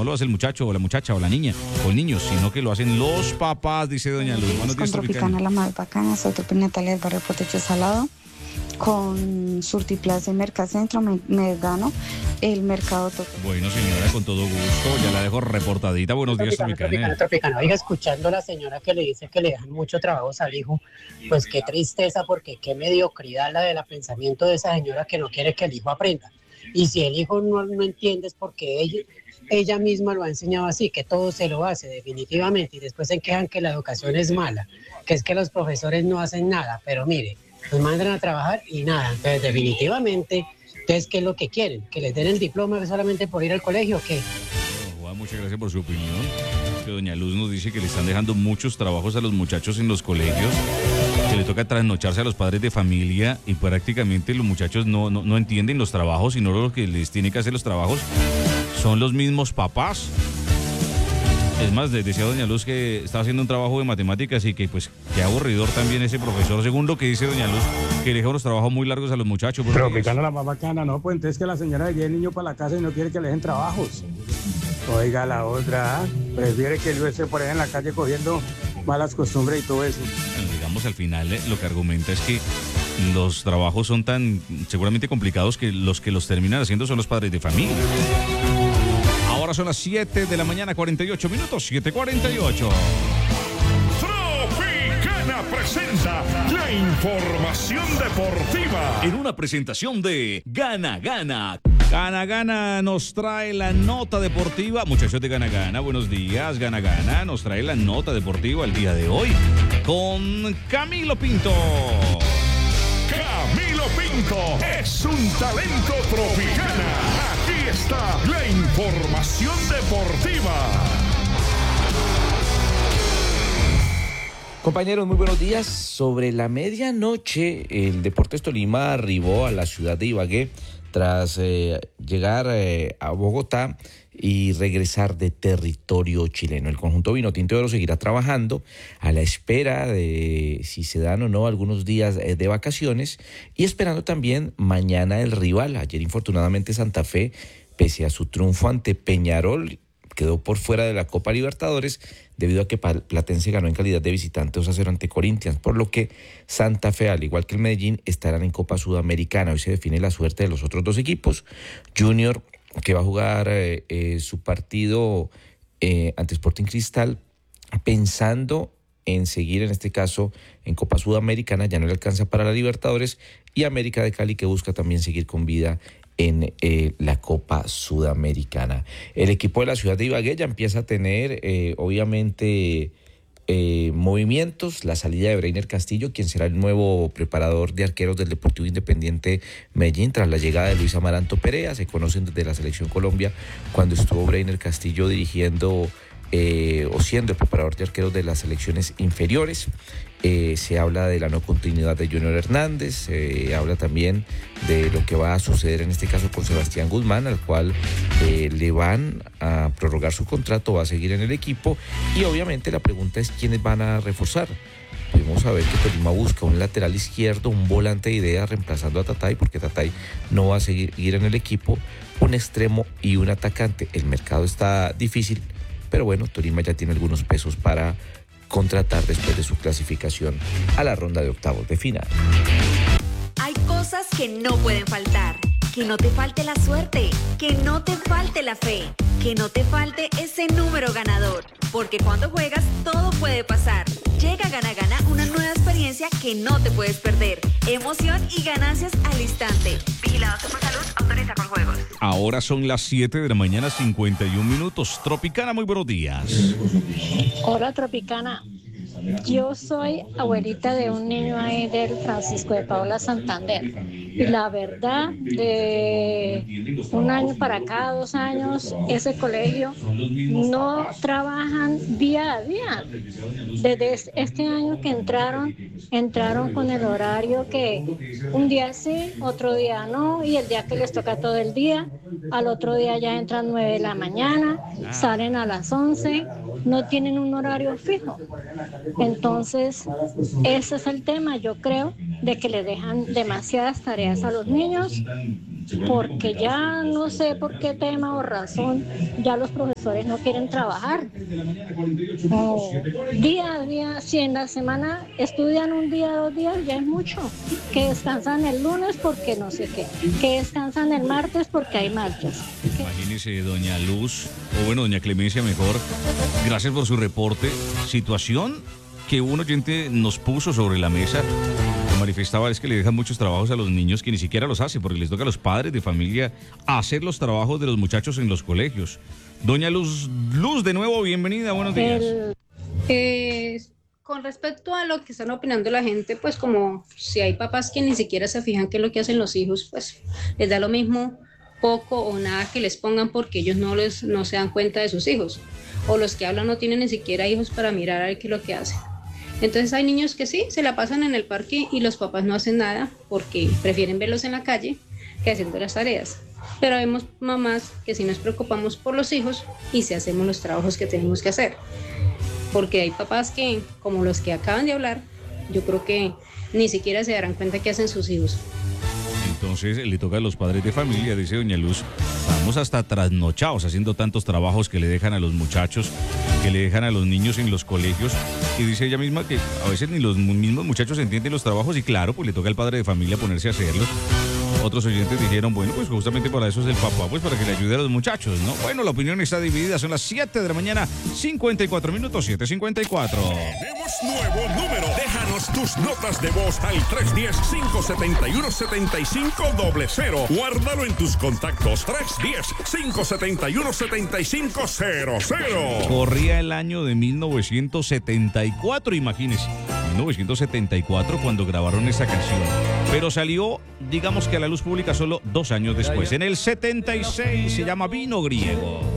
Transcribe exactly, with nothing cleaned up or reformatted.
no lo hace el muchacho o la muchacha o la niña o el niño, sino que lo hacen los papás, dice doña Luz. Buenos días, Tropicana, la más bacana. Soy Tropicana Natalia del barrio Potecho Salado. Con Surtiplaza y Mercacentro me, me gano el mercado total. Bueno, señora, con todo gusto, ya la dejo reportadita. Buenos días, Tropicana, Tropicana, Tropicana. Oiga, escuchando a la señora que le dice que le dejan mucho trabajo al hijo, pues qué tristeza, porque qué mediocridad la del pensamiento de esa señora que no quiere que el hijo aprenda. Y si el hijo no, no entiende es porque ella, ella misma lo ha enseñado así, que todo se lo hace definitivamente, y después se quejan que la educación es mala, que es que los profesores no hacen nada, pero mire, los mandan a trabajar y nada. Entonces, definitivamente, entonces, ¿qué es lo que quieren? ¿Que les den el diploma solamente por ir al colegio o qué? Oh, Juan, muchas gracias por su opinión. Que doña Luz nos dice que le están dejando muchos trabajos a los muchachos en los colegios, que le toca trasnocharse a los padres de familia y prácticamente los muchachos no, no, no entienden los trabajos, sino lo que les tiene que hacer los trabajos son los mismos papás. Es más, les decía doña Luz que estaba haciendo un trabajo de matemáticas y que pues qué aburridor también ese profesor, según lo que dice doña Luz, que le deja unos trabajos muy largos a los muchachos. Tropicana la más bacana, no, pues entonces que la señora lleve el niño para la casa y no quiere que le dejen trabajos. Oiga, la otra, ¿eh? Prefiere que yo esté por ahí en la calle cogiendo malas costumbres y todo eso. Bueno, digamos, al final eh, lo que argumenta es que los trabajos son tan seguramente complicados que los que los terminan haciendo son los padres de familia. Ahora son las siete de la mañana, cuarenta y ocho minutos, siete cuarenta y ocho. Tropicana presenta la información deportiva. En una presentación de Gana Gana. Gana Gana nos trae la nota deportiva. Muchachos de Gana Gana, buenos días. Gana Gana nos trae la nota deportiva el día de hoy con Camilo Pinto. Camilo Pinto es un talento tropicana. Aquí está la información deportiva. Compañeros, muy buenos días. Sobre la medianoche, el Deportes Tolima arribó a la ciudad de Ibagué tras eh, llegar eh, a Bogotá y regresar de territorio chileno. El conjunto vinotinto de oro seguirá trabajando a la espera de si se dan o no algunos días de vacaciones y esperando también mañana el rival. Ayer, infortunadamente, Santa Fe, pese a su triunfo ante Peñarol, quedó por fuera de la Copa Libertadores debido a que Platense ganó en calidad de visitante dos a cero ante Corinthians, por lo que Santa Fe, al igual que el Medellín, estarán en Copa Sudamericana. Hoy se define la suerte de los otros dos equipos. Junior, que va a jugar eh, eh, su partido eh, ante Sporting Cristal, pensando en seguir, en este caso, en Copa Sudamericana, ya no le alcanza para la Libertadores, y América de Cali, que busca también seguir con vida en eh, la Copa Sudamericana. El equipo de la ciudad de Ibagué ya empieza a tener, eh, obviamente, eh, movimientos. La salida de Breiner Castillo, quien será el nuevo preparador de arqueros del Deportivo Independiente Medellín, tras la llegada de Luis Amaranto Perea. Se conocen desde la Selección Colombia, cuando estuvo Breiner Castillo dirigiendo eh, o siendo el preparador de arqueros de las selecciones inferiores. Eh, se habla de la no continuidad de Junior Hernández, se eh, habla también de lo que va a suceder en este caso con Sebastián Guzmán, al cual eh, le van a prorrogar su contrato, va a seguir en el equipo, y obviamente la pregunta es quiénes van a reforzar. Podemos saber que Tolima busca un lateral izquierdo, un volante de idea reemplazando a Tatay, porque Tatay no va a seguir en el equipo, un extremo y un atacante. El mercado está difícil, pero bueno, Tolima ya tiene algunos pesos para contratar después de su clasificación a la ronda de octavos de final. Hay cosas que no pueden faltar. Que no te falte la suerte, que no te falte la fe, que no te falte ese número ganador. Porque cuando juegas, todo puede pasar. Llega Gana Gana, una nueva experiencia que no te puedes perder. Emoción y ganancias al instante. Vigilado Supersalud, autoriza con juegos. Ahora son las siete de la mañana, cincuenta y un minutos. Tropicana, muy buenos días. Hola, Tropicana. Yo soy abuelita de un niño ahí del Francisco de Paula Santander. Y la verdad, de un año para acá, dos años, ese colegio no trabajan día a día. Desde este año que entraron, entraron con el horario que un día sí, otro día no, y el día que les toca todo el día, al otro día ya entran nueve de la mañana, salen a las once, no tienen un horario fijo. Entonces, ese es el tema, yo creo, de que le dejan demasiadas tareas a los niños porque ya no sé por qué tema o razón, ya los profesores no quieren trabajar. O día a día, si en la semana estudian un día, dos días, ya es mucho. Que descansan el lunes porque no sé qué, que descansan el martes porque hay marchas. Imagínese, doña Luz, o bueno, doña Clemencia mejor, gracias por su reporte. Situación que un oyente nos puso sobre la mesa, que manifestaba es que le dejan muchos trabajos a los niños que ni siquiera los hace, porque les toca a los padres de familia hacer los trabajos de los muchachos en los colegios. Doña Luz, Luz, de nuevo, bienvenida, buenos días. El, eh, con respecto a lo que están opinando la gente, pues como si hay papás que ni siquiera se fijan qué es lo que hacen los hijos, pues les da lo mismo poco o nada que les pongan porque ellos no, les, no se dan cuenta de sus hijos. O los que hablan no tienen ni siquiera hijos para mirar a ver qué es lo que hacen. Entonces hay niños que sí, se la pasan en el parque y los papás no hacen nada porque prefieren verlos en la calle que haciendo las tareas. Pero vemos mamás que sí nos preocupamos por los hijos y sí hacemos los trabajos que tenemos que hacer. Porque hay papás que, como los que acaban de hablar, yo creo que ni siquiera se darán cuenta que hacen sus hijos. Entonces le toca a los padres de familia, dice doña Luz, estamos hasta trasnochados haciendo tantos trabajos que le dejan a los muchachos, que le dejan a los niños en los colegios, y dice ella misma que a veces ni los mismos muchachos entienden los trabajos y claro, pues le toca al padre de familia ponerse a hacerlos. Otros oyentes dijeron, bueno, pues justamente para eso es el papá, pues para que le ayude a los muchachos, ¿no? Bueno, la opinión está dividida, son las siete de la mañana, cincuenta y cuatro minutos, siete cincuenta y cuatro. Tenemos nuevo número. Déjanos tus notas de voz al tres uno cero, cinco siete uno, siete cinco cero cero. Guárdalo en tus contactos. tres uno cero, cinco siete uno, siete cinco cero cero. Corría el año de mil novecientos setenta y cuatro, imagínense. mil novecientos setenta y cuatro cuando grabaron esa canción. Pero salió, digamos que a la luz pública solo dos años después. En el setenta y seis se llama Vino Griego.